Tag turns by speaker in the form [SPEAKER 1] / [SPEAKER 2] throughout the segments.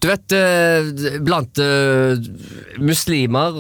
[SPEAKER 1] Du vet, blant muslimer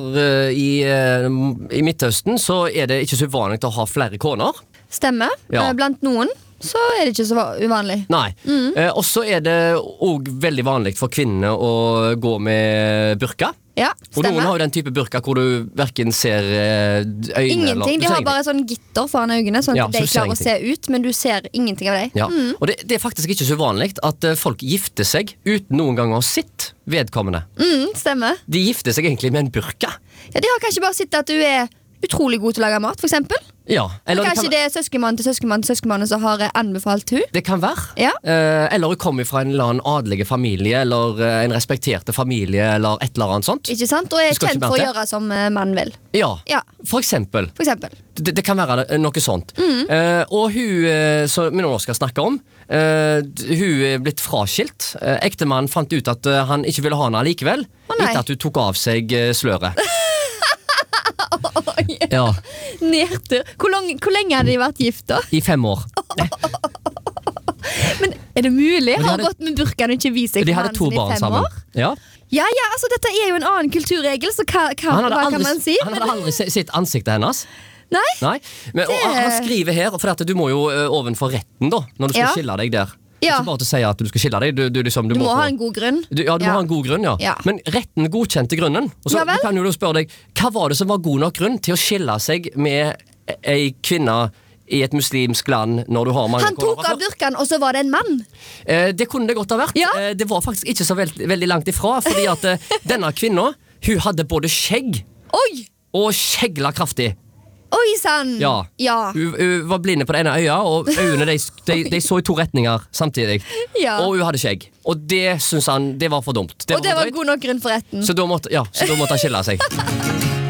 [SPEAKER 1] i Midtøsten så det ikke så uvanlig å ha flere koner.
[SPEAKER 2] Stemmer.
[SPEAKER 1] Ja.
[SPEAKER 2] Blant noen så det ikke så uvanlig.
[SPEAKER 1] Nei. Og så det også veldig vanlig for kvinnene å gå med burka.
[SPEAKER 2] Ja,
[SPEAKER 1] Og noen
[SPEAKER 2] stemmer.
[SPEAKER 1] har jo den type burka hvor du hverken ser øynene
[SPEAKER 2] Ingenting, de har bare sånn gitter foran øynene, sånn
[SPEAKER 1] Ja,
[SPEAKER 2] at de
[SPEAKER 1] så du ser
[SPEAKER 2] klarer å se ut, men du ser ingenting av dem.
[SPEAKER 1] Ja. Og det faktisk ikke så uvanlig at folk gifter seg uten noen gang å ha sett vedkommende.
[SPEAKER 2] Stemmer.
[SPEAKER 1] De gifter seg egentlig med en burka.
[SPEAKER 2] Ja, de har kanskje bare sett at du utrolig god til å lage mat, for eksempel.
[SPEAKER 1] Ja, eller
[SPEAKER 2] Kanskje det søskenmann til søskenmann til søskenmannen som har anbefalt hun.
[SPEAKER 1] det kan være.
[SPEAKER 2] Ja.
[SPEAKER 1] Eller hun kommer fra en eller annen adelige familie, eller en respekterte familie, eller et eller annet sånt.
[SPEAKER 2] Ikke sant? Og
[SPEAKER 1] Du skal ikke
[SPEAKER 2] kjent for å
[SPEAKER 1] blant det?
[SPEAKER 2] gjøre som mann vil.
[SPEAKER 1] Ja,
[SPEAKER 2] Ja,
[SPEAKER 1] for eksempel.
[SPEAKER 2] for eksempel.
[SPEAKER 1] Det kan være noe sånt. Og hun som vi nå skal snakke om, hun blitt fraskilt. Ektemannen fant ut at han ikke ville ha henne likevel,
[SPEAKER 2] nei.
[SPEAKER 1] etter at hun tok av seg sløret.
[SPEAKER 2] Oi,
[SPEAKER 1] Ja,
[SPEAKER 2] nedtur. Hvor lenge hadde de vært gift da?
[SPEAKER 1] i 5 år.
[SPEAKER 2] Men det mulig?
[SPEAKER 1] de
[SPEAKER 2] Har
[SPEAKER 1] hadde-
[SPEAKER 2] gått med burkaen og ikke vist seg
[SPEAKER 1] De
[SPEAKER 2] for
[SPEAKER 1] hadde
[SPEAKER 2] mannen
[SPEAKER 1] 2
[SPEAKER 2] sin i
[SPEAKER 1] barn
[SPEAKER 2] 5
[SPEAKER 1] sammen.
[SPEAKER 2] år?
[SPEAKER 1] Ja.
[SPEAKER 2] Ja, altså dette jo en annen kulturregel, så hva kan man si?
[SPEAKER 1] Han hadde aldri sett ansiktet hennes.
[SPEAKER 2] Nei?
[SPEAKER 1] Nei, men, og han skriver her, for at du må jo ovenfor retten da, når du skal
[SPEAKER 2] Ja.
[SPEAKER 1] skille deg der.
[SPEAKER 2] Ja.
[SPEAKER 1] Ikke bare til å si at du skal skille deg, du
[SPEAKER 2] Du må
[SPEAKER 1] få-
[SPEAKER 2] ha en god grunn.
[SPEAKER 1] du må ha en god grunn, ja.
[SPEAKER 2] Ja.
[SPEAKER 1] Men retten godkjente grunnen. Og så
[SPEAKER 2] Ja vel.
[SPEAKER 1] du kan jo da spørre deg, hva var det som var god nok grunn til å skille seg med ei kvinne i et muslimsk land når du har mange
[SPEAKER 2] Han tok av burkaen, og så var det en mann.
[SPEAKER 1] Det kunne det godt ha vært.
[SPEAKER 2] Ja.
[SPEAKER 1] Det var faktisk ikke så veldig langt ifra, fordi at denne kvinna, hun hadde både skjegg
[SPEAKER 2] Oi!
[SPEAKER 1] og skjegla kraftig.
[SPEAKER 2] Oi sann!
[SPEAKER 1] Ja.
[SPEAKER 2] Ja.
[SPEAKER 1] Hun var blinde på det ene øya, og øynene de så i 2 retninger samtidig.
[SPEAKER 2] Ja.
[SPEAKER 1] Og hun hadde skjegg. Og det syntes han det var for dumt.
[SPEAKER 2] Og det var
[SPEAKER 1] drøyt.
[SPEAKER 2] god nok grunn for retten.
[SPEAKER 1] Så da måtte han skille seg.